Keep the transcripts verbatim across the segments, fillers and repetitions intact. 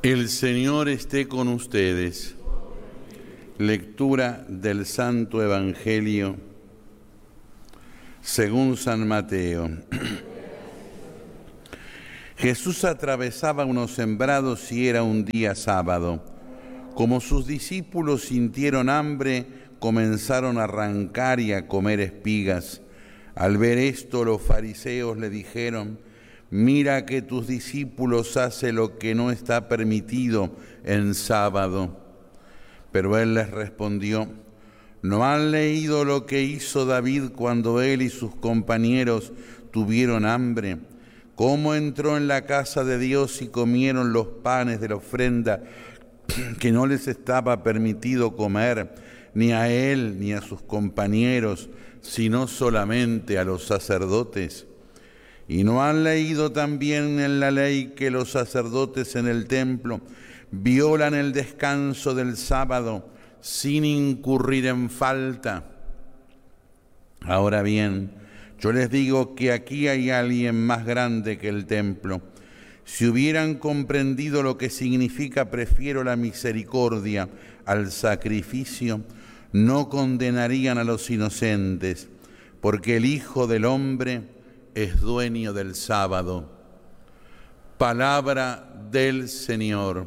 El Señor esté con ustedes. Lectura del Santo Evangelio según San Mateo. Jesús atravesaba unos sembrados y era un día sábado. Como sus discípulos sintieron hambre, comenzaron a arrancar y a comer espigas. Al ver esto, los fariseos le dijeron: mira que tus discípulos hacen lo que no está permitido en sábado. Pero él les respondió: ¿no han leído lo que hizo David cuando él y sus compañeros tuvieron hambre? ¿Cómo entró en la casa de Dios y comieron los panes de la ofrenda que no les estaba permitido comer, ni a él ni a sus compañeros, sino solamente a los sacerdotes? ¿Y no han leído también en la ley que los sacerdotes en el templo violan el descanso del sábado sin incurrir en falta? Ahora bien, yo les digo que aquí hay alguien más grande que el templo. Si hubieran comprendido lo que significa prefiero la misericordia al sacrificio, no condenarían a los inocentes, porque el Hijo del Hombre es dueño del sábado. Palabra del Señor.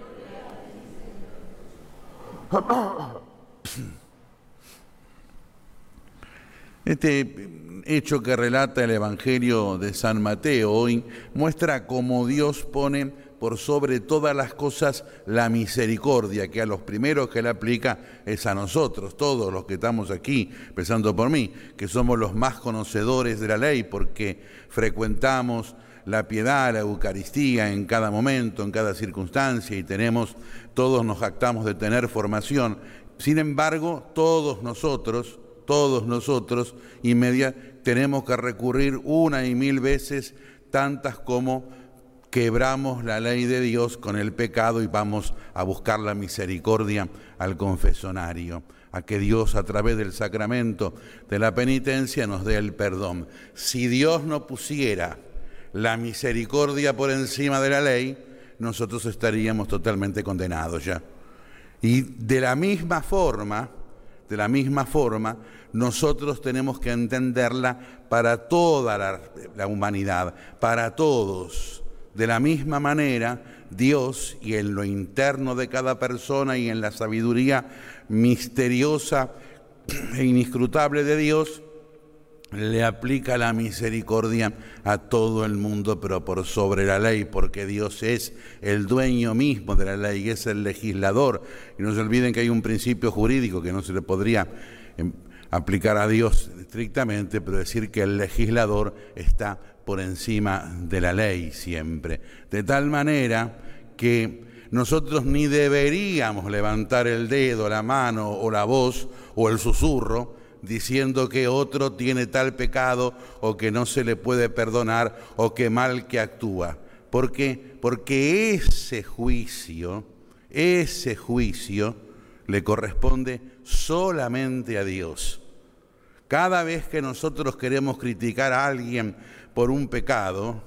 Este hecho que relata el Evangelio de San Mateo hoy muestra cómo Dios pone por sobre todas las cosas la misericordia, que a los primeros que la aplica es a nosotros, todos los que estamos aquí, empezando por mí, que somos los más conocedores de la ley, porque frecuentamos la piedad, la Eucaristía en cada momento, en cada circunstancia, y tenemos, todos nos jactamos de tener formación. Sin embargo, todos nosotros, todos nosotros, inmedia, tenemos que recurrir una y mil veces, tantas como quebramos la ley de Dios con el pecado y vamos a buscar la misericordia al confesionario, a que Dios a través del sacramento de la penitencia nos dé el perdón. Si Dios no pusiera la misericordia por encima de la ley, nosotros estaríamos totalmente condenados ya. Y de la misma forma, de la misma forma, nosotros tenemos que entenderla para toda la, la humanidad, para todos. De la misma manera, Dios, y en lo interno de cada persona y en la sabiduría misteriosa e inescrutable de Dios, le aplica la misericordia a todo el mundo, pero por sobre la ley, porque Dios es el dueño mismo de la ley, es el legislador. Y no se olviden que hay un principio jurídico que no se le podría eh, aplicar a Dios estrictamente, pero decir que el legislador está por encima de la ley siempre. De tal manera que nosotros ni deberíamos levantar el dedo, la mano o la voz o el susurro diciendo que otro tiene tal pecado o que no se le puede perdonar o que mal que actúa. ¿Por qué? Porque ese juicio, ese juicio le corresponde solamente a Dios. Cada vez que nosotros queremos criticar a alguien por un pecado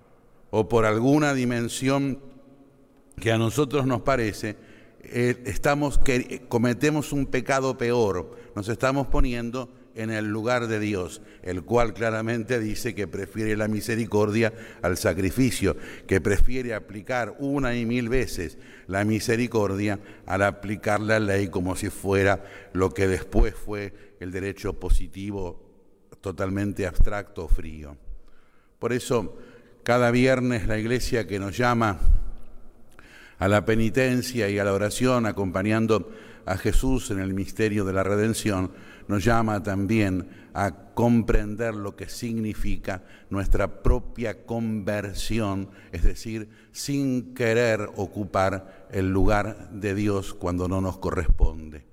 o por alguna dimensión que a nosotros nos parece, eh, estamos que cometemos un pecado peor. Nos estamos poniendo en el lugar de Dios, el cual claramente dice que prefiere la misericordia al sacrificio, que prefiere aplicar una y mil veces la misericordia al aplicar la ley como si fuera lo que después fue el derecho positivo totalmente abstracto, frío. Por eso, cada viernes la Iglesia, que nos llama a la penitencia y a la oración, acompañando a Jesús en el misterio de la redención, nos llama también a comprender lo que significa nuestra propia conversión, es decir, sin querer ocupar el lugar de Dios cuando no nos corresponde.